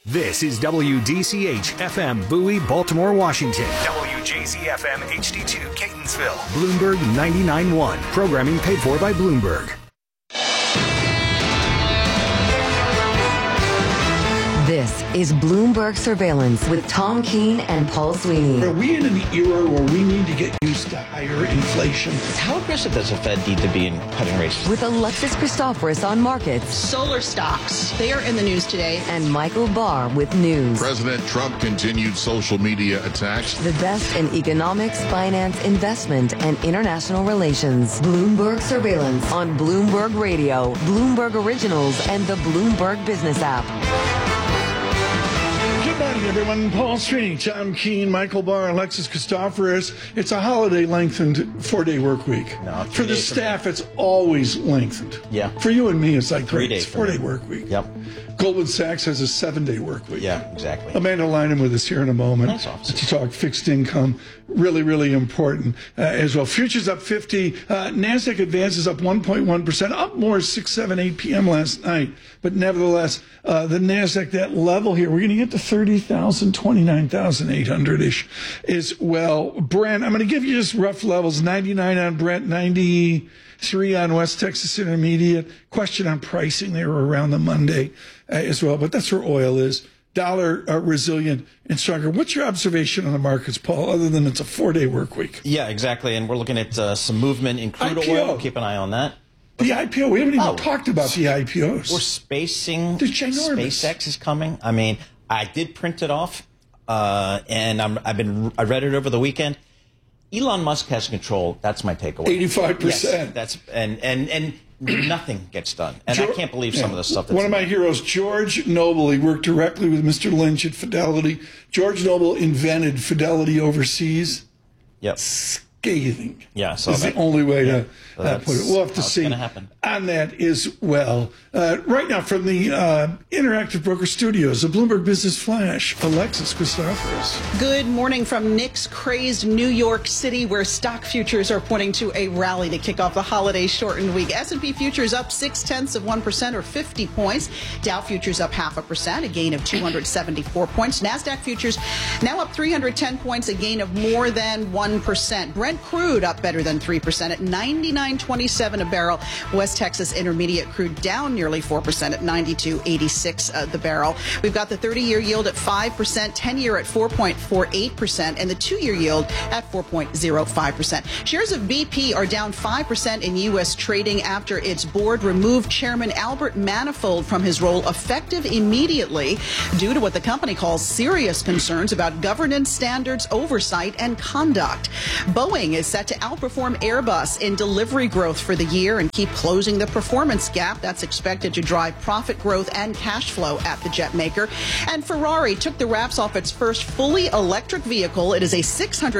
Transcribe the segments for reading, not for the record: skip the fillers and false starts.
This is WDCH FM Bowie, Baltimore, Washington. WJZ FM HD2 Catonsville. Bloomberg 99.1. Programming paid for by Bloomberg. This is Bloomberg Surveillance with Tom Keene and Paul Sweeney. Are we in an era where we need to get used to higher inflation? How aggressive does the Fed need to be in cutting rates? With Alexis Christoforous on markets. Solar stocks, they are in the news today. And Michael Barr with news. President Trump continued social media attacks. The best in economics, finance, investment, and international relations. Bloomberg Surveillance on Bloomberg Radio, Bloomberg Originals, and the Bloomberg Business app. Good morning, everyone. Paul Sweeney, Tom Keene, Michael Barr, Alexis Christoforous. It's a holiday-lengthened 4-day work week. No, for the staff, it's always lengthened. Yeah. For you and me, it's like 3 days. It's 4-day work week. Yep. Goldman Sachs has a 7-day work week. Yeah, exactly. Amanda Lynham with us here in a moment Nice office. to talk fixed income. Really, really important as well. Futures up 50. NASDAQ advances up 1.1%, up more 6, 7, 8 p.m. last night. But nevertheless, the NASDAQ, that level here, we're going to get to 30,000, 29,800-ish as well. Brent, I'm going to give you just rough levels. 99 on Brent, 93 on West Texas Intermediate. Question on pricing there around the Monday as well. But that's where oil is. Dollar resilient and stronger. What's your observation on the markets, Paul, other than it's a 4-day work week? Yeah, exactly. And we're looking at some movement in crude IPO. oil. Keep an eye on that. The IPO, we haven't even talked about the IPOs. We're spacing. They're ginormous. SpaceX is coming. I mean, I did print it off, and I read it over the weekend. Elon Musk has control. That's my takeaway. 85%. Yes, that's and nothing gets done. And I can't believe some of the stuff that's one of my heroes, George Noble. He worked directly with Mr. Lynch at Fidelity. George Noble invented Fidelity overseas. Yep. Scathing. Yeah, so is the only way to so put it. We'll have to see on that as well. Right now, from the Interactive Broker Studios, the Bloomberg Business Flash, Alexis Christoforous. Good morning from Nick's crazed New York City, where stock futures are pointing to a rally to kick off the holiday-shortened week. S&P futures up 0.6% or 50 points. Dow futures up 0.5%, a gain of 274 points. NASDAQ futures now up 310 points, a gain of more than 1%. Brent crude up better than 3% at 99.27 a barrel. West Texas Intermediate crude down nearly 4% at 92.86 the barrel. We've got the 30-year yield at 5%, 10-year at 4.48%, and the 2-year yield at 4.05%. Shares of BP are down 5% in U.S. trading after its board removed Chairman Albert Manifold from his role effective immediately due to what the company calls serious concerns about governance standards, oversight, and conduct. Boeing is set to outperform Airbus in delivery growth for the year and keep closing the performance gap. That's expected to drive profit growth and cash flow at the jet maker. And Ferrari took the wraps off its first fully electric vehicle. It is a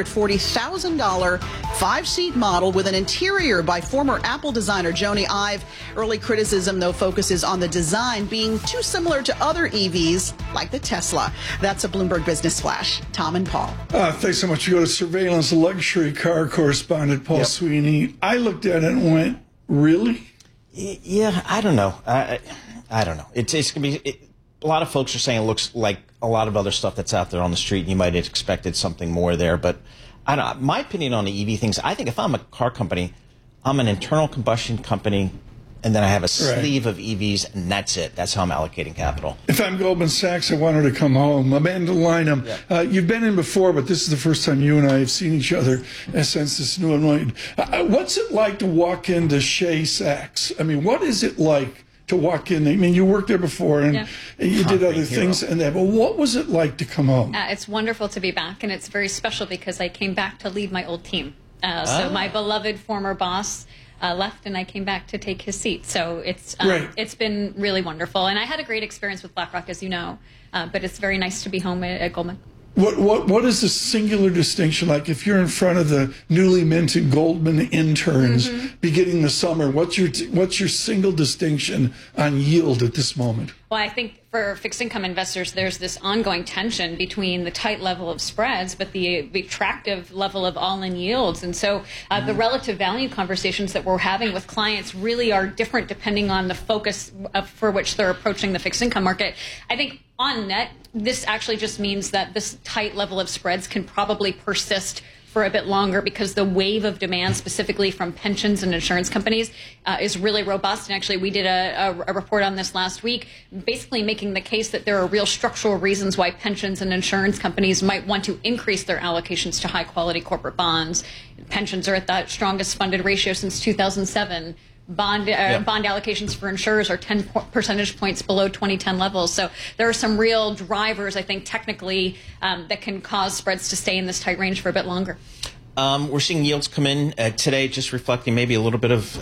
$640,000 5-seat model with an interior by former Apple designer Jony Ive. Early criticism, though, focuses on the design being too similar to other EVs like the Tesla. That's a Bloomberg Business Flash. Tom and Paul. Thanks so much. You go to surveillance luxury car correspondent Paul Sweeney. I looked at it and went, really? Yeah, I don't know. I don't know. It's going to be a lot of folks are saying it looks like a lot of other stuff that's out there on the street. You might have expected something more there, but I don't know. My opinion on the EV things, I think if I'm a car company, I'm an internal combustion company, and then I have a sleeve of EVs, and that's it. That's how I'm allocating capital. If I'm Goldman Sachs, I want her to come home. Amanda Lynham, you've been in before, but this is the first time you and I have seen each other since this new anointment. What's it like to walk into Shea Sachs? I mean, what is it like to walk in? I mean, you worked there before, and you did other things and that, but what was it like to come home? It's wonderful to be back, and it's very special because I came back to lead my old team. So my beloved former boss left, and I came back to take his seat. So it's been really wonderful, and I had a great experience with BlackRock, as you know. But it's very nice to be home at Goldman. What is the singular distinction like if you're in front of the newly minted Goldman interns beginning the summer? What's your single distinction on yield at this moment? Well, I think for fixed income investors, there's this ongoing tension between the tight level of spreads, but the attractive level of all-in yields. And so the relative value conversations that we're having with clients really are different depending on the focus for which they're approaching the fixed income market. I think on net, this actually just means that this tight level of spreads can probably persist for a bit longer because the wave of demand specifically from pensions and insurance companies is really robust. And actually, we did a report on this last week, basically making the case that there are real structural reasons why pensions and insurance companies might want to increase their allocations to high-quality corporate bonds. Pensions are at the strongest funded ratio since 2007. Bond allocations for insurers are 10 percentage points below 2010 levels. So there are some real drivers, I think, technically, that can cause spreads to stay in this tight range for a bit longer. We're seeing yields come in today, just reflecting maybe a little bit of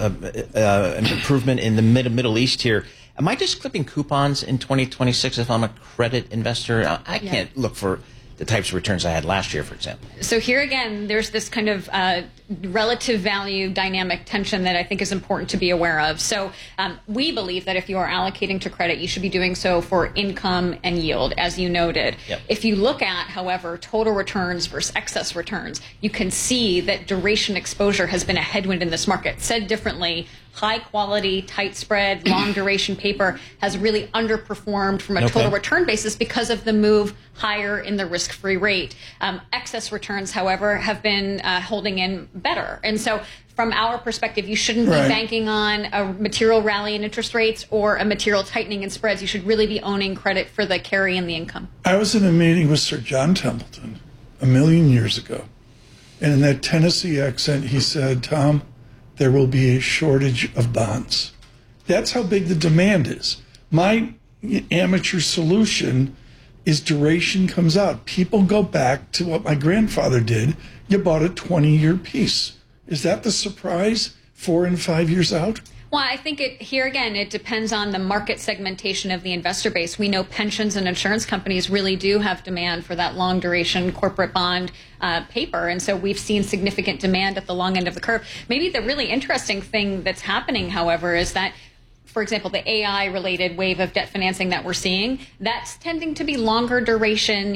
an improvement in the Middle East here. Am I just clipping coupons in 2026 if I'm a credit investor? I can't look for the types of returns I had last year, for example. So here again, there's this kind of relative value dynamic tension that I think is important to be aware of. So we believe that if you are allocating to credit, you should be doing so for income and yield, as you noted. Yep. If you look at, however, total returns versus excess returns, you can see that duration exposure has been a headwind in this market. Said differently, high quality, tight spread, long duration paper has really underperformed from a total return basis because of the move higher in the risk-free rate. Excess returns, however, have been holding in better. And so from our perspective, you shouldn't be banking on a material rally in interest rates or a material tightening in spreads. You should really be owning credit for the carry and the income. I was in a meeting with Sir John Templeton a million years ago. And in that Tennessee accent, he said, Tom, there will be a shortage of bonds. That's how big the demand is. My amateur solution is duration comes out. People go back to what my grandfather did. You bought a 20-year piece. Is that the surprise 4 and 5 years out? Well, I think here again, it depends on the market segmentation of the investor base. We know pensions and insurance companies really do have demand for that long duration corporate bond paper. And so we've seen significant demand at the long end of the curve. Maybe the really interesting thing that's happening, however, is that, for example, the AI-related wave of debt financing that we're seeing, that's tending to be longer duration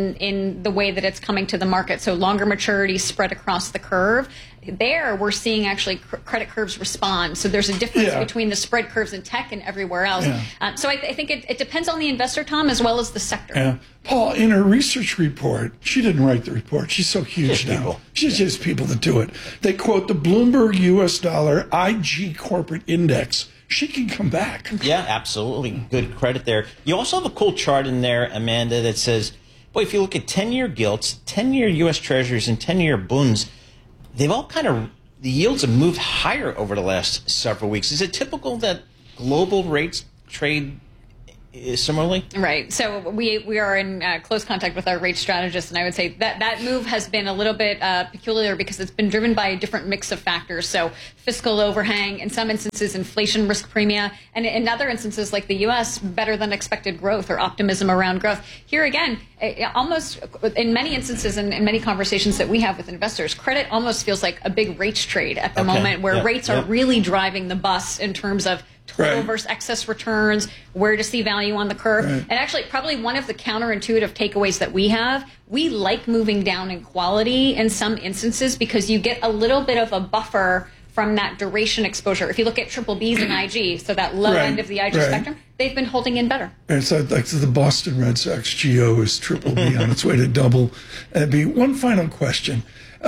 in the way that it's coming to the market. So longer maturity spread across the curve. There, we're seeing actually credit curves respond. So there's a difference between the spread curves in tech and everywhere else. So I think it depends on the investor, Tom, as well as the sector. Yeah. Paul, in her research report, she didn't write the report. She's so huge now. She's just people that do it. They quote the Bloomberg U.S. dollar IG corporate index. She can come back. Yeah, absolutely. Good credit there. You also have a cool chart in there, Amanda, that says, boy, if you look at 10-year gilts, 10-year U.S. Treasuries, and 10-year bunds, they've all the yields have moved higher over the last several weeks. Is it typical that global rates trade similarly? Right. So we are in close contact with our rate strategist, and I would say that move has been a little bit peculiar because it's been driven by a different mix of factors. So fiscal overhang, in some instances, inflation risk premia, and in other instances, like the U.S., better than expected growth or optimism around growth. Here again, almost in many instances and in many conversations that we have with investors, credit almost feels like a big rates trade at the moment where rates are really driving the bus in terms of total versus excess returns, where to see value on the curve. And actually, probably one of the counterintuitive takeaways that we have, we like moving down in quality in some instances because you get a little bit of a buffer from that duration exposure. If you look at triple Bs and IG, so that low end of the IG spectrum, they've been holding in better. And so like the Boston Red Sox GO is triple B on its way to double B. One final question.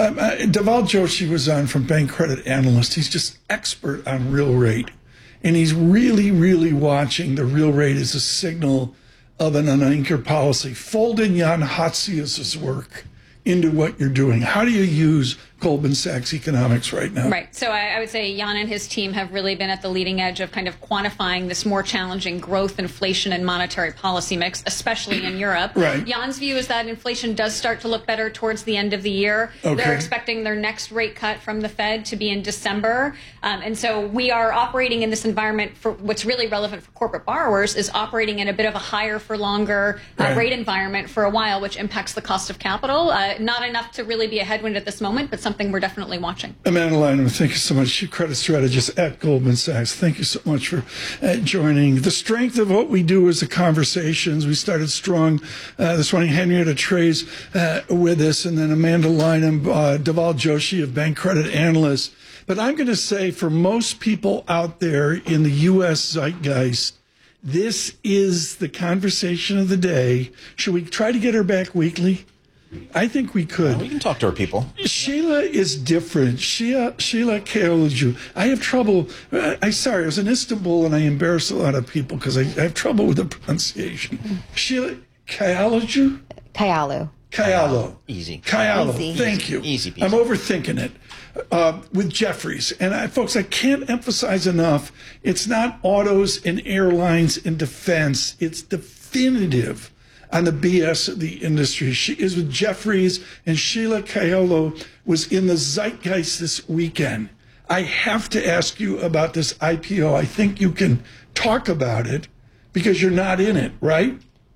Dhaval Joshi was on from Bank Credit Analyst. He's just expert on real rate. And he's really, really watching the real rate as a signal of an unanchored policy. Fold in Jan Hatzius's work into what you're doing. How do you use Goldman Sachs economics right now? Right. So I would say Jan and his team have really been at the leading edge of kind of quantifying this more challenging growth, inflation, and monetary policy mix, especially in Europe. Jan's view is that inflation does start to look better towards the end of the year. They're expecting their next rate cut from the Fed to be in December. And so we are operating in this environment for what's really relevant for corporate borrowers is operating in a bit of a higher for longer rate environment for a while, which impacts the cost of capital. Not enough to really be a headwind at this moment, but something we're definitely watching. Amanda Lynham, thank you so much. Chief Credit Strategist at Goldman Sachs. Thank you so much for joining. The strength of what we do is the conversations. We started strong this morning. Henrietta Trey's with us, and then Amanda Lynham, Dhaval Joshi of Bank Credit Analyst. But I'm going to say for most people out there in the U.S. zeitgeist, This is the conversation of the day. Should we try to get her back weekly? I think we could. We can talk to her people. Sheila is different. Sheila Kayaloglu. I have trouble. I was in Istanbul and I embarrass a lot of people because I have trouble with the pronunciation. Sheila Kayaloglu? Kayalo. Easy. Kayalo. Easy. Thank you. Easy peasy. I'm overthinking it. With Jefferies. And folks, I can't emphasize enough, it's not autos and airlines and defense. It's definitive on the BS of the industry. She is with Jefferies, and Sheila Kahyaoglu was in the zeitgeist this weekend. I have to ask you about this IPO. I think you can talk about it because you're not in it, right?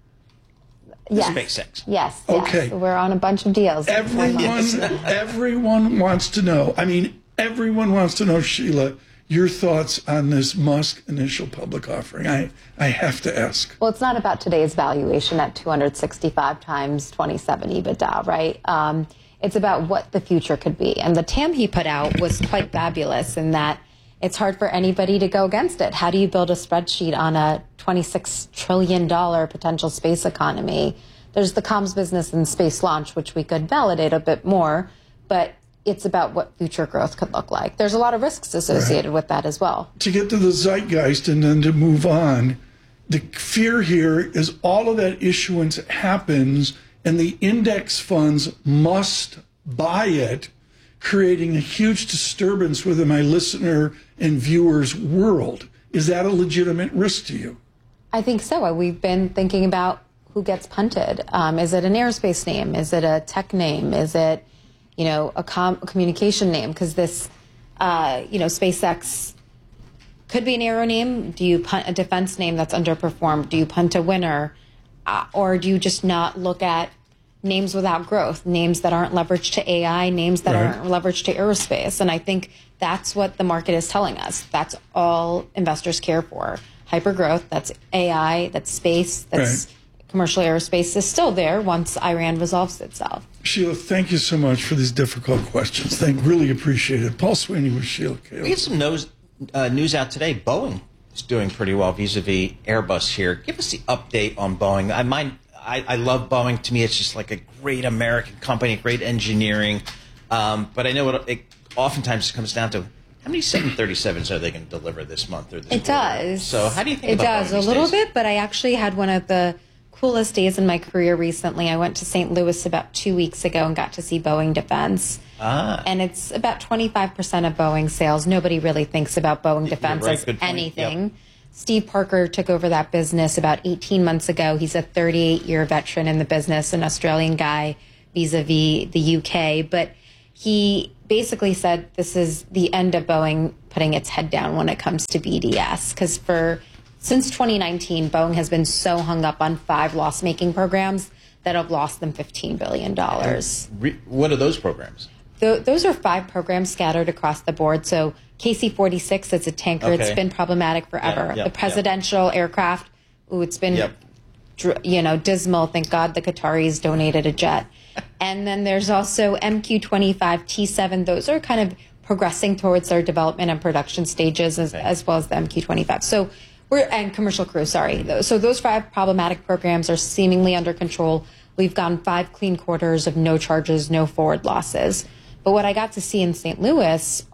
Yes. SpaceX. Yes. Okay. Yes. We're on a bunch of deals. Everyone wants to know. I mean, everyone wants to know, Sheila, your thoughts on this Musk initial public offering. I have to ask. Well, it's not about today's valuation at 265 times 27 EBITDA, right? It's about what the future could be. And the TAM he put out was quite fabulous in that it's hard for anybody to go against it. How do you build a spreadsheet on a $26 trillion potential space economy? There's the comms business and space launch, which we could validate a bit more, but it's about what future growth could look like. There's a lot of risks associated with that as well. To get to the zeitgeist and then to move on, the fear here is all of that issuance happens and the index funds must buy it, creating a huge disturbance within my listener and viewers' world. Is that a legitimate risk to you? I think so. We've been thinking about who gets punted. Is it an aerospace name? Is it a tech name? Is it, a communication name? Because this, SpaceX could be an aero name. Do you punt a defense name that's underperformed? Do you punt a winner? Or do you just not look at names without growth, names that aren't leveraged to AI, names that aren't leveraged to aerospace? And I think that's what the market is telling us. That's all investors care for. Hypergrowth, that's AI, that's space, that's commercial aerospace is still there once Iran resolves itself. Sheila, thank you so much for these difficult questions. Really appreciate it. Paul Sweeney with Sheila Kahyaoglu. We had some news out today. Boeing is doing pretty well vis-a-vis Airbus here. Give us the update on Boeing. I love Boeing. To me, it's just like a great American company, great engineering. But I know it oftentimes comes down to how many 737s are they going to deliver this month or this It does. So how do you think about It does Boeing a little these days? bit, but I actually had one of the coolest days in my career recently. I went to St. Louis about 2 weeks ago and got to see Boeing Defense. And it's about 25% of Boeing sales. Nobody really thinks about Boeing Defense as anything. Yep. Steve Parker took over that business about 18 months ago. He's a 38-year veteran in the business, an Australian guy vis-a-vis the UK. But he basically said this is the end of Boeing putting its head down when it comes to BDS. Because since 2019, Boeing has been so hung up on 5 loss-making programs that have lost them $15 billion. What are those programs? Those are 5 programs scattered across the board. So KC-46, it's a tanker. Okay. It's been problematic forever. The presidential aircraft, it's been dismal. Thank God the Qataris donated a jet. And then there's also MQ-25, T-7. Those are kind of progressing towards their development and production stages as well as the MQ-25. So and Commercial Crew, sorry. So those 5 problematic programs are seemingly under control. We've gotten 5 clean quarters of no charges, no forward losses. But what I got to see in St. Louis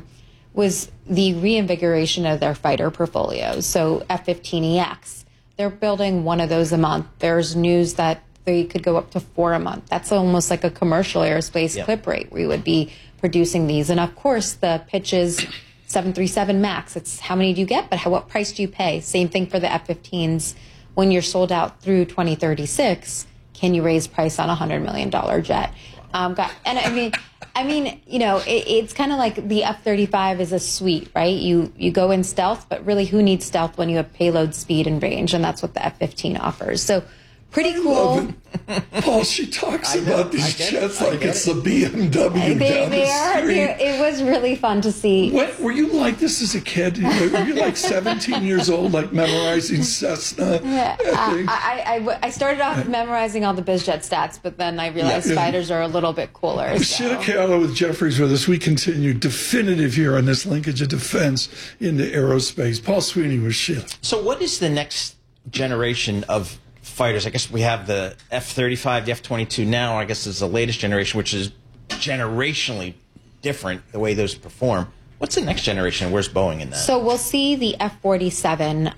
was the reinvigoration of their fighter portfolios. So F-15EX, they're building one of those a month. There's news that they could go up to 4 a month. That's almost like a commercial aerospace clip rate. We would be producing these. And of course, the pitch is 737 MAX. It's how many do you get, but what price do you pay? Same thing for the F-15s. When you're sold out through 2036, can you raise price on a $100 million jet? It's kind of like the F-35 is a suite, right? You go in stealth, but really who needs stealth when you have payload, speed, and range? And that's what the F-15 offers. So Pretty cool. Paul, she talks about these jets like it's the BMW down the street. It was really fun to see. What, were you like this as a kid? Were you like 17 years old, like memorizing Cessna? I started off memorizing all the BizJet stats, but then I realized spiders are a little bit cooler. Sheila Kahlo with Jefferies with us. We continue definitive here on this linkage of defense into aerospace. Paul Sweeney with Sheila. So what is the next generation of fighters? I guess we have the F-35, the F-22 now. I guess is the latest generation, which is generationally different, the way those perform. What's the next generation? Where's Boeing in that? So we'll see the F-47.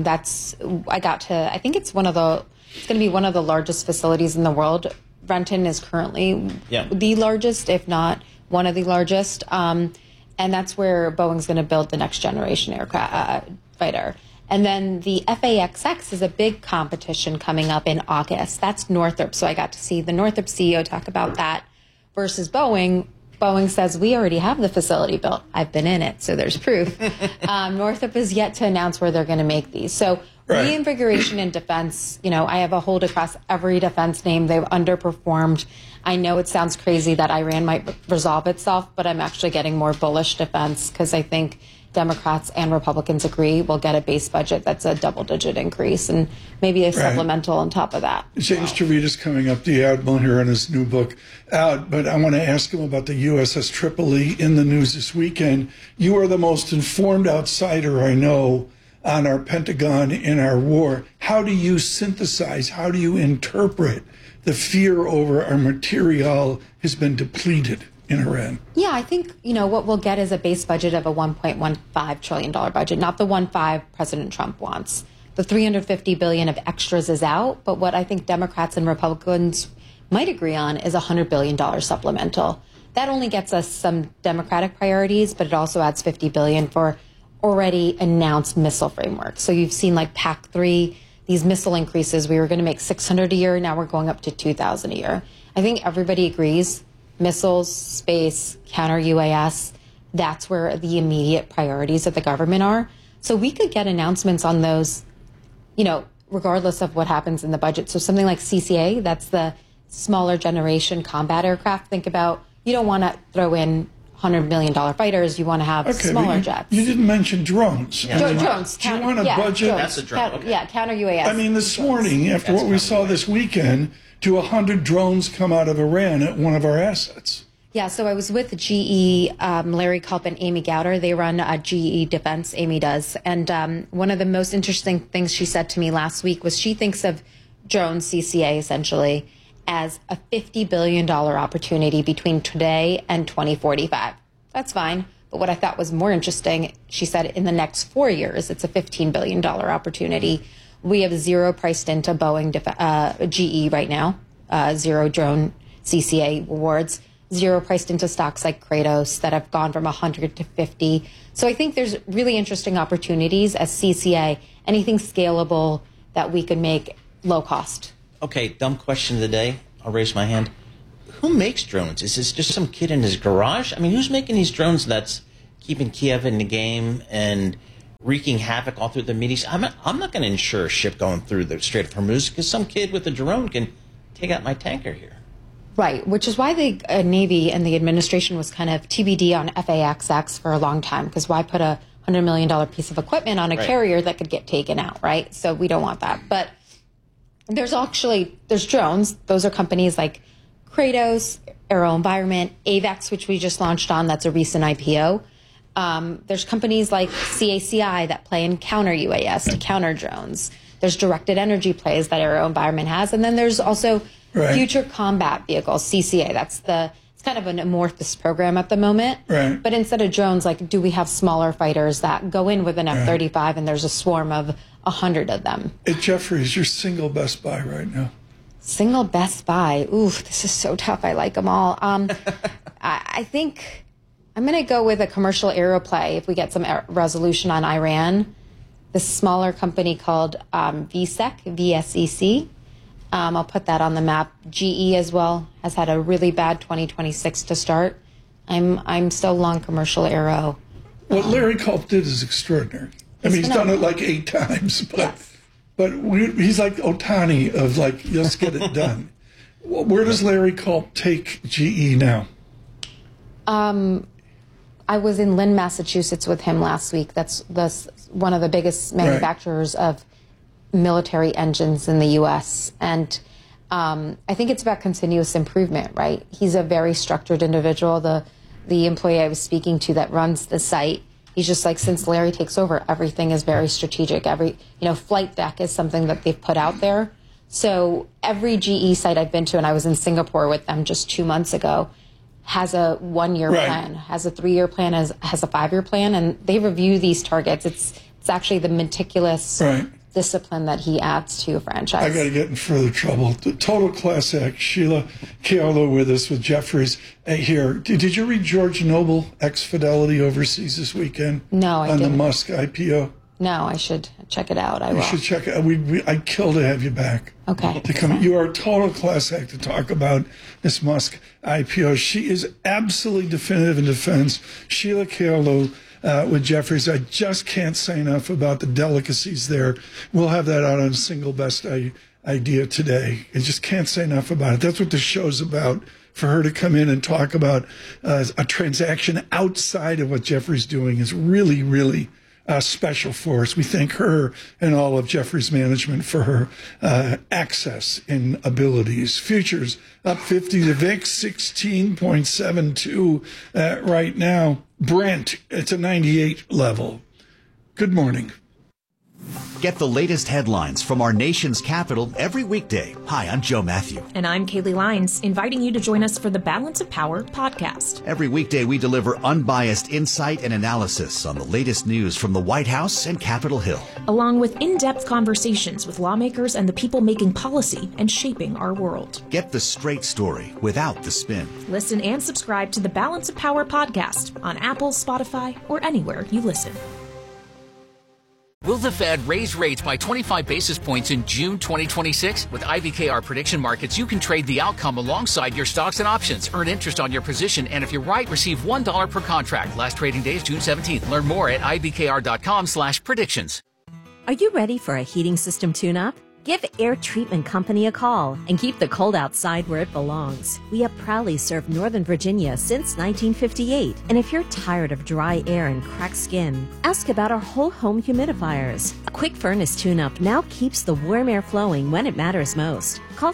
I think it's going to be one of the largest facilities in the world. Renton is currently the largest, if not one of the largest. And that's where Boeing's going to build the next generation aircraft fighter. And then the FAXX is a big competition coming up in August. That's Northrop. So I got to see the Northrop CEO talk about that versus Boeing. Boeing says, we already have the facility built. I've been in it, so there's proof. Northrop is yet to announce where they're going to make these. So reinvigoration in defense, I have a hold across every defense name. They've underperformed. I know it sounds crazy that Iran might resolve itself, but I'm actually getting more bullish defense because I think Democrats and Republicans agree we'll get a base budget that's a double-digit increase and maybe a supplemental on top of that. James Trevita's coming up, the Admiral, here on his new book out, but I want to ask him about the USS Tripoli in the news this weekend. You are the most informed outsider I know on our Pentagon in our war. How do you synthesize, how do you interpret the fear over our material has been depleted in Iran? Yeah, I think, what we'll get is a base budget of a $1.15 trillion budget, not the 1.5 President Trump wants. The $350 billion of extras is out, but what I think Democrats and Republicans might agree on is a $100 billion supplemental. That only gets us some Democratic priorities, but it also adds $50 billion for already announced missile frameworks. So you've seen like PAC-3, these missile increases. We were going to make 600 a year. Now we're going up to 2,000 a year. I think everybody agrees. Missiles, space, counter-UAS, that's where the immediate priorities of the government are. So we could get announcements on those, regardless of what happens in the budget. So something like CCA, that's the smaller generation combat aircraft. Think about, you don't want to throw in $100 million fighters. You want to have smaller jets. You didn't mention drones. Drones. Do you want a budget? Drones. That's a drone. Okay. Counter-UAS. I mean, this morning, after what we saw this weekend, 100 drones come out of Iran at one of our assets. Yeah, so I was with GE, Larry Culp and Amy Gowder. They run GE Defense, Amy does. And one of the most interesting things she said to me last week was she thinks of drones, CCA essentially, as a $50 billion opportunity between today and 2045. That's fine. But what I thought was more interesting, she said in the next 4 years, it's a $15 billion opportunity. We have zero priced into Boeing, GE right now, zero drone CCA awards, zero priced into stocks like Kratos that have gone from 100 to 50. So I think there's really interesting opportunities as CCA, anything scalable that we could make low cost. Okay, dumb question of the day. I'll raise my hand. Who makes drones? Is this just some kid in his garage? I mean, who's making these drones that's keeping Kiev in the game and wreaking havoc all through the Middle East? I'm not going to insure a ship going through the Strait of Hormuz because some kid with a drone can take out my tanker here. Right, which is why the Navy and the administration was kind of TBD on FAXX for a long time, because why put a $100 million piece of equipment on a carrier that could get taken out, right? So we don't want that. But there's drones. Those are companies like Kratos, AeroVironment, AVAX, which we just launched on. That's a recent IPO. There's companies like CACI that play in counter UAS to counter drones. There's directed energy plays that AeroVironment has. And then there's also future combat vehicles, CCA. It's kind of an amorphous program at the moment. Right. But instead of drones, do we have smaller fighters that go in with an F-35 and there's a swarm of 100 of them? Jeffrey, is your single best buy right now? Single best buy? Ooh, this is so tough. I like them all. I think I'm going to go with a commercial aero play if we get some resolution on Iran. This smaller company called VSEC, VSEC. I'll put that on the map. GE as well has had a really bad 2026 to start. I'm still long commercial aero. What Larry Culp did is extraordinary. I mean, he's done it like 8 times. But yes. but he's like Ohtani of like, let's get it done. Where does Larry Culp take GE now? I was in Lynn, Massachusetts with him last week. That's one of the biggest manufacturers of military engines in the U.S. And I think it's about continuous improvement, right? He's a very structured individual. The employee I was speaking to that runs the site, he's just like, since Larry takes over, everything is very strategic. Flight deck is something that they've put out there. So every GE site I've been to, and I was in Singapore with them just 2 months ago, has a 1-year plan, has a 3-year plan, has a 5-year plan, and they review these targets. It's actually the meticulous discipline that he adds to a franchise. I got to get in further trouble. The total class act. Sheila Kealo with us with Jefferies here. Did you read George Noble, ex-Fidelity Overseas this weekend? No, I didn't. On the Musk IPO? No, I should check it out. I will. You should check it out. I'd kill to have you back. Okay. You are a total class act to talk about this Musk IPO. She is absolutely definitive in defense. Sheila Kealo with Jefferies. I just can't say enough about the delicacies there. We'll have that out on Single Best Idea today. I just can't say enough about it. That's what the show's about. For her to come in and talk about a transaction outside of what Jefferies doing is really, really special for us. We thank her and all of Jefferies management for her access and abilities. Futures up 50. The VIX 16.72 right now. Brent, it's a 98 level. Good morning. Get the latest headlines from our nation's capital every weekday. Hi, I'm Joe Matthew. And I'm Kaylee Lyons, inviting you to join us for the Balance of Power podcast. Every weekday, we deliver unbiased insight and analysis on the latest news from the White House and Capitol Hill, along with in-depth conversations with lawmakers and the people making policy and shaping our world. Get the straight story without the spin. Listen and subscribe to the Balance of Power podcast on Apple, Spotify, or anywhere you listen. Will the Fed raise rates by 25 basis points in June 2026? With IBKR Prediction Markets, you can trade the outcome alongside your stocks and options. Earn interest on your position, and if you're right, receive $1 per contract. Last trading day is June 17th. Learn more at ibkr.com/predictions. Are you ready for a heating system tune-up? Give Air Treatment Company a call and keep the cold outside where it belongs. We have proudly served Northern Virginia since 1958. And if you're tired of dry air and cracked skin, ask about our whole home humidifiers. A quick furnace tune-up now keeps the warm air flowing when it matters most. Call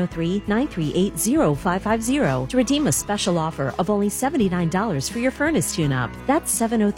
703-938-0550 to redeem a special offer of only $79 for your furnace tune-up. That's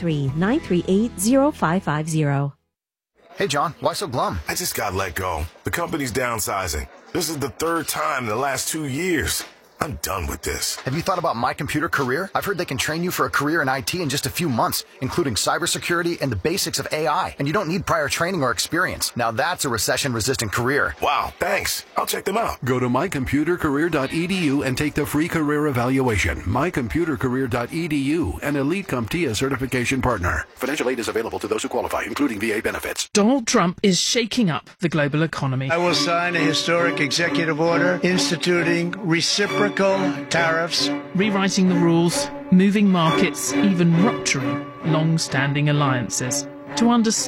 703-938-0550. Hey, John, why so glum? I just got let go. The company's downsizing. This is the third time in the last 2 years. I'm done with this. Have you thought about My Computer Career? I've heard they can train you for a career in IT in just a few months, including cybersecurity and the basics of AI. And you don't need prior training or experience. Now that's a recession-resistant career. Wow, thanks. I'll check them out. Go to mycomputercareer.edu and take the free career evaluation. mycomputercareer.edu, an Elite CompTIA certification partner. Financial aid is available to those who qualify, including VA benefits. Donald Trump is shaking up the global economy. I will sign a historic executive order instituting reciprocal tariffs, rewriting the rules, moving markets, even rupturing long-standing alliances. To understand